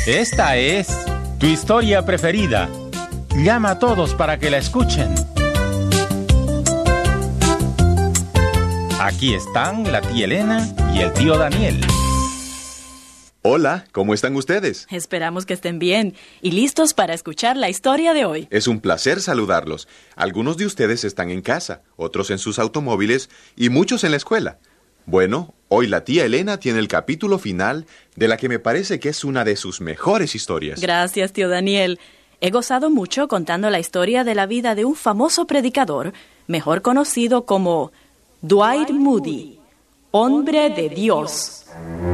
Esta es tu historia preferida. Llama a todos para que la escuchen. Aquí están la tía Elena y el tío Daniel. Hola, ¿cómo están ustedes? Esperamos que estén bien y listos para escuchar la historia de hoy. Es un placer saludarlos. Algunos de ustedes están en casa, otros en sus automóviles y muchos en la escuela. Bueno, hoy la tía Elena tiene el capítulo final de la que me parece que es una de sus mejores historias. Gracias, tío Daniel. He gozado mucho contando la historia de la vida de un famoso predicador, mejor conocido como Dwight Moody, hombre de Dios.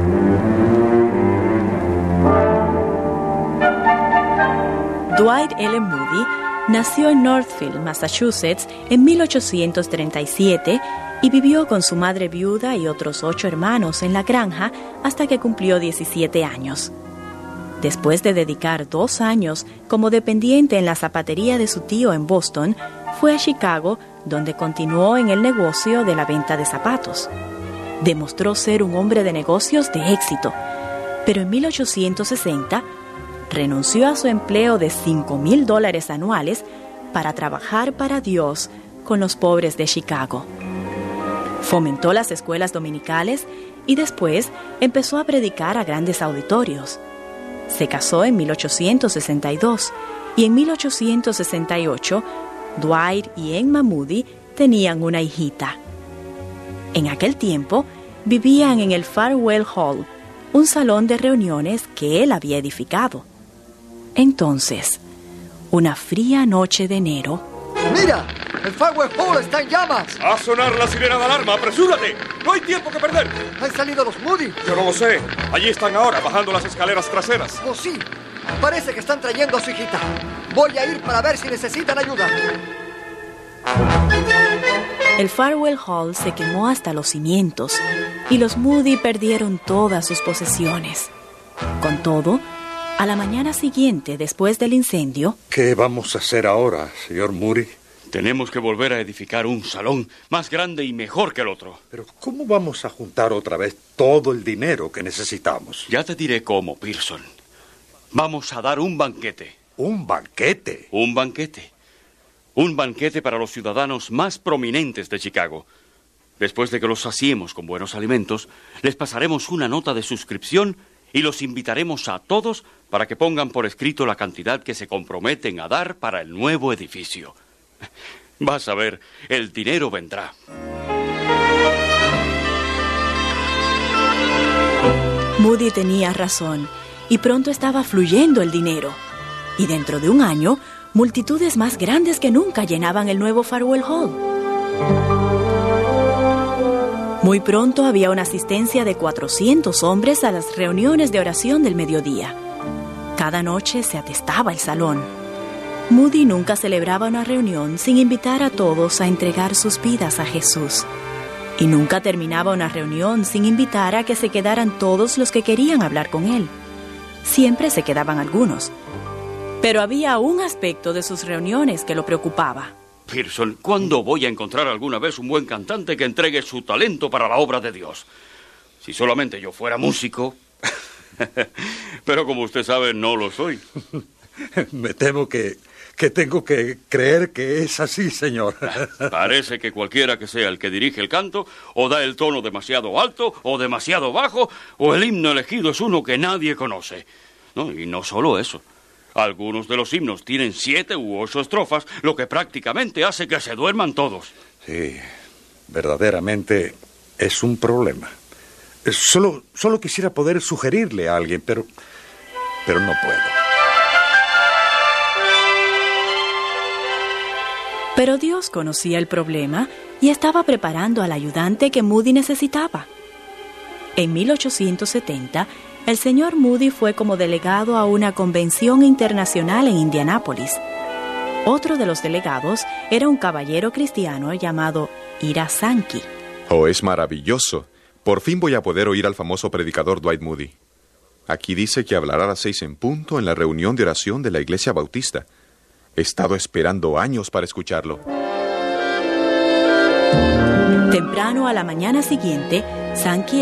Dwight L. Moody nació en Northfield, Massachusetts, en 1837 y vivió con su madre viuda y otros 8 hermanos en la granja hasta que cumplió 17 años. Después de dedicar 2 años como dependiente en la zapatería de su tío en Boston, fue a Chicago, donde continuó en el negocio de la venta de zapatos. Demostró ser un hombre de negocios de éxito, pero en 1860 renunció a su empleo de $5,000 anuales para trabajar para Dios con los pobres de Chicago. Fomentó las escuelas dominicales y después empezó a predicar a grandes auditorios. Se casó en 1862 y en 1868 Dwight y Emma Moody tenían una hijita. En aquel tiempo vivían en el Farwell Hall, un salón de reuniones que él había edificado. Entonces, una fría noche de enero... ¡Mira! ¡El Farwell Hall está en llamas! ¡A sonar la sirena de alarma! ¡Apresúrate! ¡No hay tiempo que perder! ¿Han salido los Moody? Yo no lo sé. Allí están ahora, bajando las escaleras traseras. Oh, sí. Parece que están trayendo a su hijita. Voy a ir para ver si necesitan ayuda. El Farwell Hall se quemó hasta los cimientos y los Moody perdieron todas sus posesiones. Con todo, a la mañana siguiente, después del incendio... ¿Qué vamos a hacer ahora, señor Moody? Tenemos que volver a edificar un salón más grande y mejor que el otro. Pero ¿cómo vamos a juntar otra vez todo el dinero que necesitamos? Ya te diré cómo, Pearson. Vamos a dar un banquete. ¿Un banquete? Un banquete. Un banquete para los ciudadanos más prominentes de Chicago. Después de que los saciemos con buenos alimentos, les pasaremos una nota de suscripción y los invitaremos a todos para que pongan por escrito la cantidad que se comprometen a dar para el nuevo edificio. Vas a ver, el dinero vendrá. Moody tenía razón, y pronto estaba fluyendo el dinero. Y dentro de un año, multitudes más grandes que nunca llenaban el nuevo Farwell Hall. Muy pronto había una asistencia de 400 hombres a las reuniones de oración del mediodía. Cada noche se atestaba el salón. Moody nunca celebraba una reunión sin invitar a todos a entregar sus vidas a Jesús. Y nunca terminaba una reunión sin invitar a que se quedaran todos los que querían hablar con él. Siempre se quedaban algunos. Pero había un aspecto de sus reuniones que lo preocupaba. Pearson, ¿cuándo voy a encontrar alguna vez un buen cantante que entregue su talento para la obra de Dios? Si solamente yo fuera músico... Pero como usted sabe, no lo soy. Me temo que tengo que creer que es así, señor. Parece que cualquiera que sea el que dirige el canto, o da el tono demasiado alto, o demasiado bajo, o el himno elegido es uno que nadie conoce. No, y no solo eso. Algunos de los himnos tienen 7 u 8 estrofas, lo que prácticamente hace que se duerman todos. Sí, verdaderamente es un problema. Solo quisiera poder sugerirle a alguien, pero no puedo. Pero Dios conocía el problema y estaba preparando al ayudante que Moody necesitaba. En 1870, el señor Moody fue como delegado a una convención internacional en Indianápolis. Otro de los delegados era un caballero cristiano llamado Ira Sankey. Oh, es maravilloso. Por fin voy a poder oír al famoso predicador Dwight Moody. Aquí dice que hablará a las 6 en punto en la reunión de oración de la Iglesia Bautista. He estado esperando años para escucharlo. Temprano a la mañana siguiente, Sankey